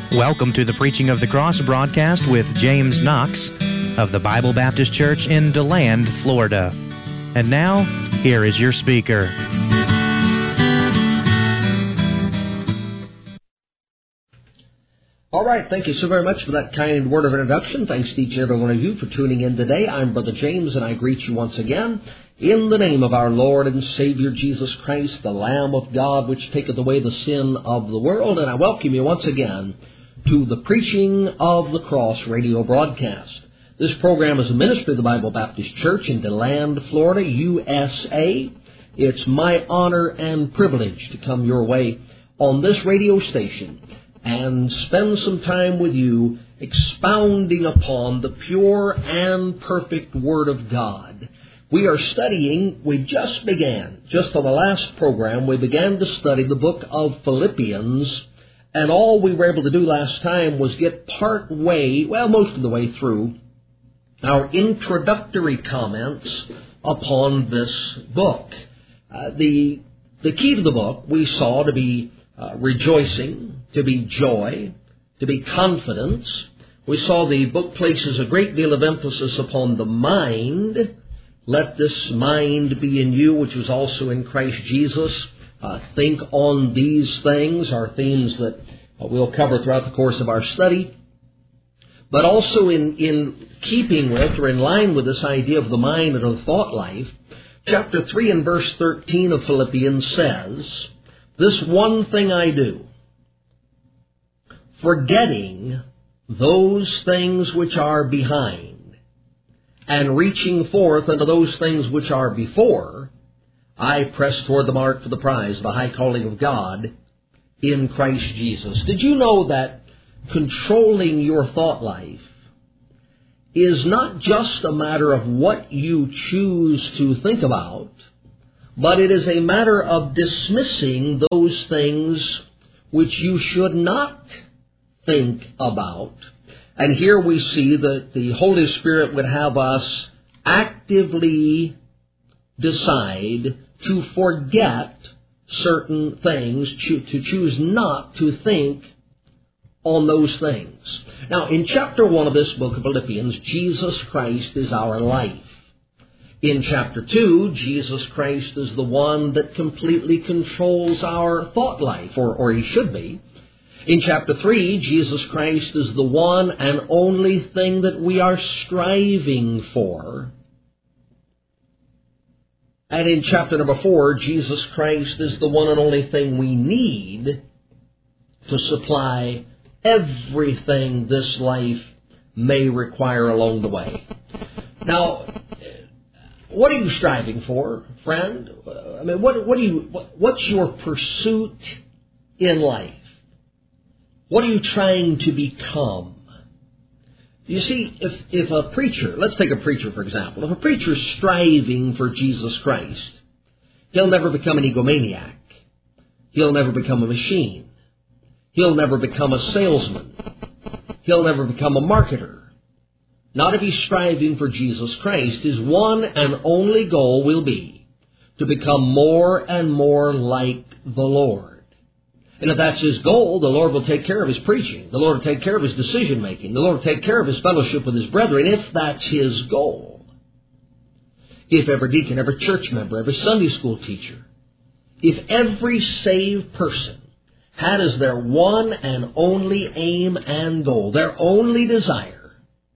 Welcome to the Preaching of the Cross broadcast with James Knox of the Bible Baptist Church in DeLand, Florida. And now, here is your speaker. All right, thank you so very much for that kind word of introduction. Thanks to each and every one of you for tuning in today. I'm Brother James, and I greet you once again in the name of our Lord and Savior Jesus Christ, the Lamb of God, which taketh away the sin of the world. And I welcome you once again to the Preaching of the Cross radio broadcast. This program is a ministry of the Bible Baptist Church in DeLand, Florida, USA. It's my honor and privilege to come your way on this radio station and spend some time with you expounding upon the pure and perfect Word of God. We are studying, we just on the last program, we began to study the book of Philippians, and all we were able to do last time was get most of the way through our introductory comments upon this book. The key to the book we saw to be rejoicing, to be joy, to be confidence. We saw the book places a great deal of emphasis upon the mind. Let this mind be in you, which was also in Christ Jesus. Think on these things are themes that we'll cover throughout the course of our study. But also in keeping with or in line with this idea of the mind and of the thought life, chapter 3 and verse 13 of Philippians says, "This one thing I do, forgetting those things which are behind, and reaching forth unto those things which are before, I press toward the mark for the prize of the high calling of God in Christ Jesus." Did you know that controlling your thought life is not just a matter of what you choose to think about, but it is a matter of dismissing those things which you should not think about? And here we see that the Holy Spirit would have us actively decide to forget certain things, to choose not to think on those things. Now, in chapter 1 of this book of Philippians, Jesus Christ is our life. In chapter 2, Jesus Christ is the one that completely controls our thought life, or he should be. In chapter 3, Jesus Christ is the one and only thing that we are striving for. And in chapter number 4, Jesus Christ is the one and only thing we need to supply everything this life may require along the way. Now, what are you striving for, friend? What's your pursuit in life? What are you trying to become? You see, if a preacher, let's take a preacher for example, if a preacher's striving for Jesus Christ, he'll never become an egomaniac. He'll never become a machine. He'll never become a salesman. He'll never become a marketer. Not if he's striving for Jesus Christ. His one and only goal will be to become more and more like the Lord. And if that's his goal, the Lord will take care of his preaching. The Lord will take care of his decision-making. The Lord will take care of his fellowship with his brethren, if that's his goal. If every deacon, every church member, every Sunday school teacher, if every saved person had as their one and only aim and goal, their only desire,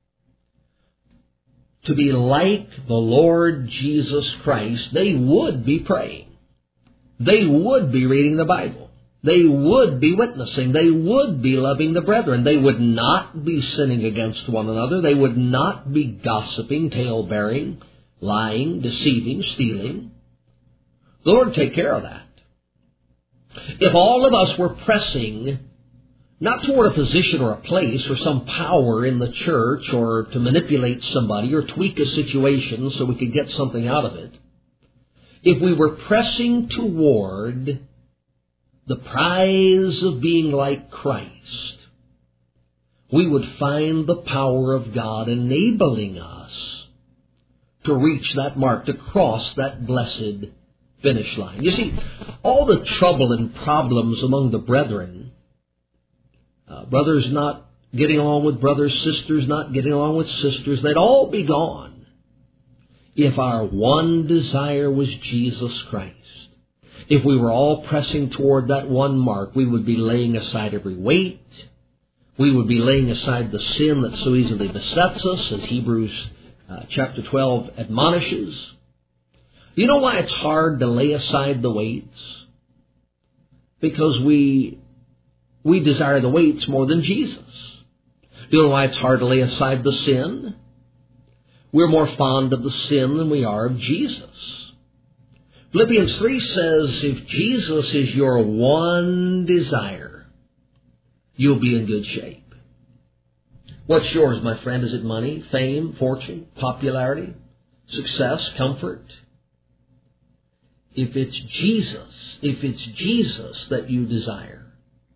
to be like the Lord Jesus Christ, they would be praying. They would be reading the Bible. They would be witnessing. They would be loving the brethren. They would not be sinning against one another. They would not be gossiping, tale-bearing, lying, deceiving, stealing. The Lord would take care of that. If all of us were pressing, not toward a position or a place or some power in the church or to manipulate somebody or tweak a situation so we could get something out of it, if we were pressing toward the prize of being like Christ, we would find the power of God enabling us to reach that mark, to cross that blessed finish line. You see, all the trouble and problems among the brethren brothers not getting along with brothers, sisters not getting along with sisters, they'd all be gone if our one desire was Jesus Christ. If we were all pressing toward that one mark, we would be laying aside every weight. We would be laying aside the sin that so easily besets us, as Hebrews chapter 12 admonishes. You know why it's hard to lay aside the weights? Because we desire the weights more than Jesus. You know why it's hard to lay aside the sin? We're more fond of the sin than we are of Jesus. Philippians 3 says, if Jesus is your one desire, you'll be in good shape. What's yours, my friend? Is it money, fame, fortune, popularity, success, comfort? If it's Jesus that you desire,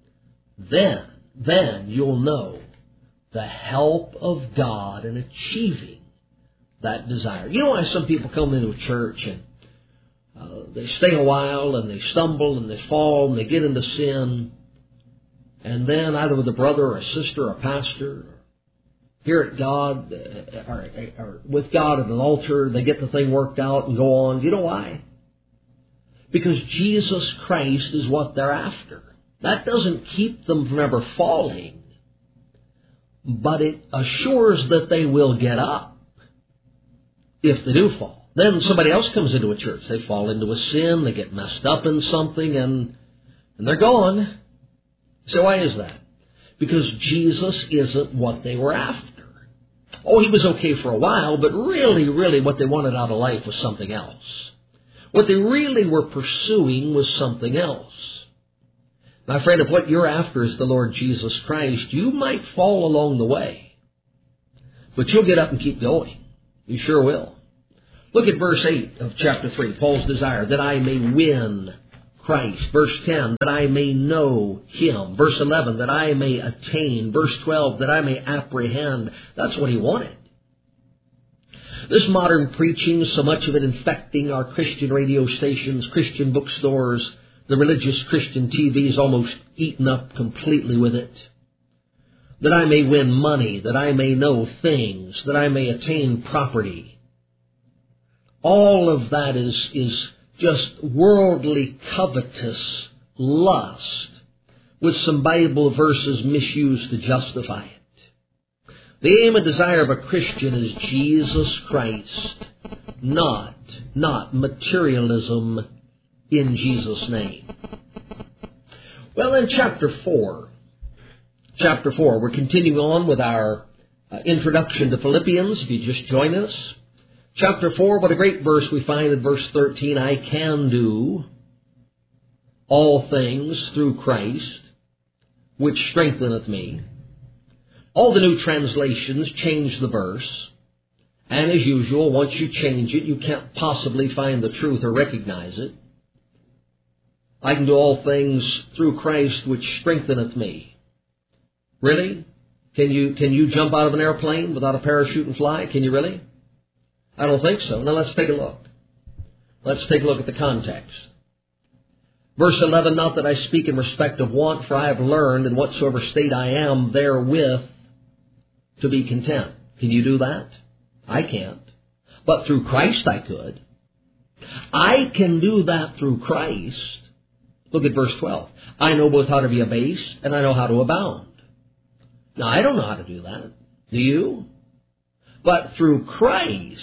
then you'll know the help of God in achieving that desire. You know why some people come into a church and they stay a while and they stumble and they fall and they get into sin, and then either with a brother or a sister or a pastor, or here at God, or with God at an altar, they get the thing worked out and go on. Do you know why? Because Jesus Christ is what they're after. That doesn't keep them from ever falling, but it assures that they will get up if they do fall. Then somebody else comes into a church. They fall into a sin, they get messed up in something, and they're gone. So why is that? Because Jesus isn't what they were after. Oh, he was okay for a while, but really what they wanted out of life was something else. What they really were pursuing was something else. My friend, if what you're after is the Lord Jesus Christ, you might fall along the way, but you'll get up and keep going. You sure will. Look at verse 8 of chapter 3, Paul's desire, that I may win Christ. Verse 10, that I may know Him. Verse 11, that I may attain. Verse 12, that I may apprehend. That's what he wanted. This modern preaching, so much of it infecting our Christian radio stations, Christian bookstores, the religious Christian TV is almost eaten up completely with it. That I may win money, that I may know things, that I may attain property. All of that is just worldly, covetous lust, with some Bible verses misused to justify it. The aim and desire of a Christian is Jesus Christ, not materialism in Jesus' name. Well, in chapter 4, we're continuing on with our introduction to Philippians, if you just join us. Chapter 4, what a great verse we find in verse 13. I can do all things through Christ, which strengtheneth me. All the new translations change the verse. And as usual, once you change it, you can't possibly find the truth or recognize it. I can do all things through Christ, which strengtheneth me. Really? Can you jump out of an airplane without a parachute and fly? Can you really? I don't think so. Now let's take a look. Let's take a look at the context. Verse 11, not that I speak in respect of want, for I have learned in whatsoever state I am therewith to be content. Can you do that? I can't. But through Christ I could. I can do that through Christ. Look at verse 12. I know both how to be abased and I know how to abound. Now I don't know how to do that. Do you? But through Christ,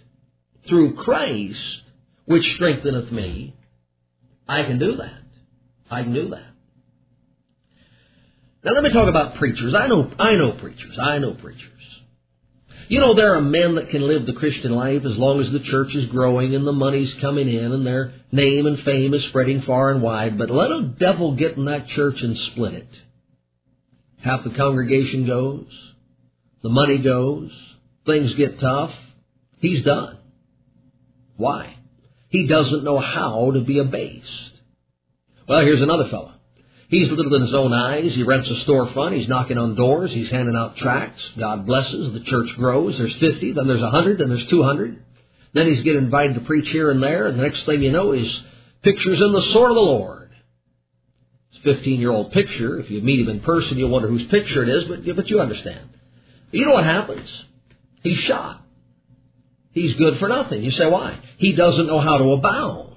which strengtheneth me, I can do that. I can do that. Now let me talk about preachers. I know preachers. You know, there are men that can live the Christian life as long as the church is growing and the money's coming in and their name and fame is spreading far and wide, but let a devil get in that church and split it. Half the congregation goes, the money goes, things get tough, he's done. Why? He doesn't know how to be abased. Well, here's another fellow. He's little in his own eyes. He rents a storefront. He's knocking on doors. He's handing out tracts. God blesses. The church grows. There's 50, then there's 100, then there's 200. Then he's getting invited to preach here and there, and the next thing you know, his picture's in the sword of the Lord. His 15-year-old picture. If you meet him in person, you'll wonder whose picture it is, but you understand. You know what happens? He's shot. He's good for nothing. You say, why? He doesn't know how to abound.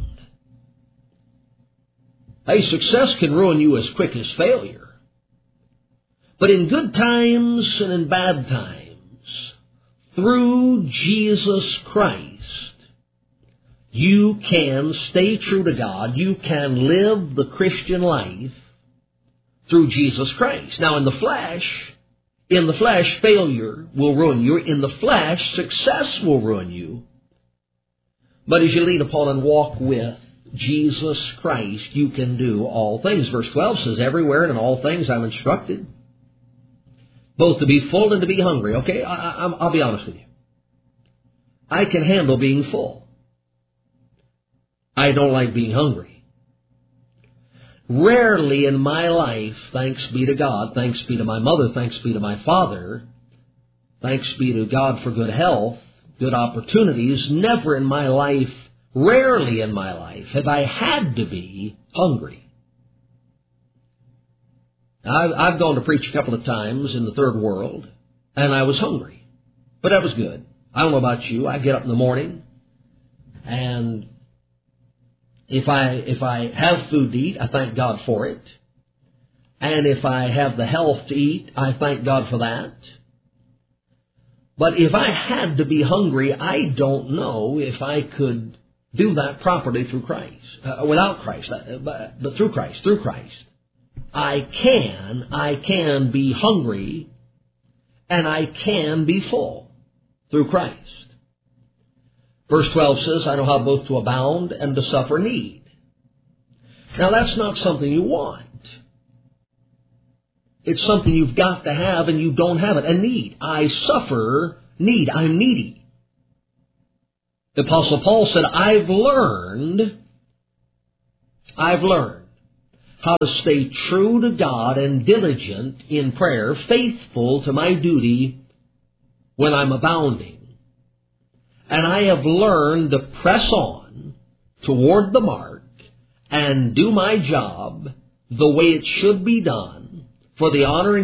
Hey, success can ruin you as quick as failure. But in good times and in bad times, through Jesus Christ, you can stay true to God. You can live the Christian life through Jesus Christ. Now, in the flesh, failure will ruin you. In the flesh, success will ruin you. But as you lean upon and walk with Jesus Christ, you can do all things. Verse 12 says, everywhere and in all things I'm instructed, both to be full and to be hungry. Okay, I'll be honest with you. I can handle being full. I don't like being hungry. Rarely in my life, thanks be to God, thanks be to my mother, thanks be to my father, thanks be to God for good health, good opportunities, never in my life, rarely in my life, have I had to be hungry. I've gone to preach a couple of times in the third world, and I was hungry. But that was good. I don't know about you. I get up in the morning, and if I have food to eat, I thank God for it. And if I have the health to eat, I thank God for that. But if I had to be hungry, I don't know if I could do that properly through Christ, without Christ, but through Christ, I can be hungry, and I can be full through Christ. Verse 12 says, I know how both to abound and to suffer need. Now that's not something you want. It's something you've got to have and you don't have it. And need. I suffer need. I'm needy. The Apostle Paul said, I've learned how to stay true to God and diligent in prayer, faithful to my duty when I'm abounding. And I have learned to press on toward the mark and do my job the way it should be done for the honor and